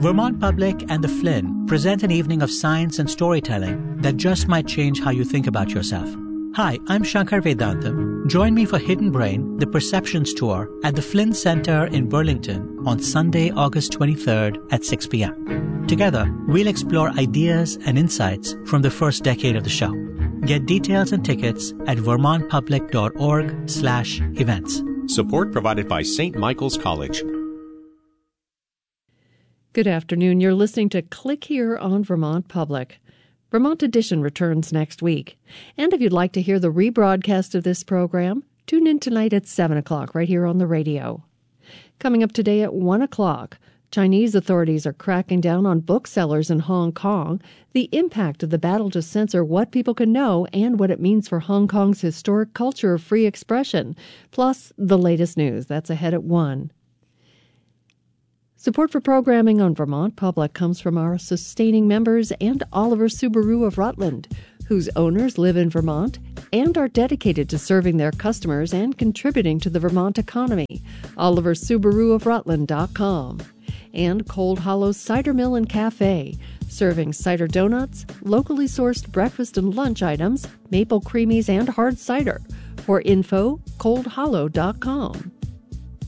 Vermont Public and the Flynn present an evening of science and storytelling that just might change how you think about yourself. Hi, I'm Shankar Vedantam. Join me for Hidden Brain, the Perceptions Tour at the Flynn Center in Burlington on Sunday, August 23rd at 6 p.m. Together, we'll explore ideas and insights from the first decade of the show. Get details and tickets at vermontpublic.org/events. Support provided by St. Michael's College. Good afternoon. You're listening to Click here on Vermont Public. Vermont Edition returns next week. And if you'd like to hear the rebroadcast of this program, tune in tonight at 7 o'clock right here on the radio. Coming up today at 1 o'clock, Chinese authorities are cracking down on booksellers in Hong Kong, the impact of the battle to censor what people can know, and what it means for Hong Kong's historic culture of free expression, plus the latest news. That's ahead at 1. Support for programming on Vermont Public comes from our sustaining members and Oliver Subaru of Rutland, whose owners live in Vermont and are dedicated to serving their customers and contributing to the Vermont economy. OliverSubaruofRutland.com. And Cold Hollow Cider Mill and Cafe, serving cider donuts, locally sourced breakfast and lunch items, maple creamies, and hard cider. For info, coldhollow.com.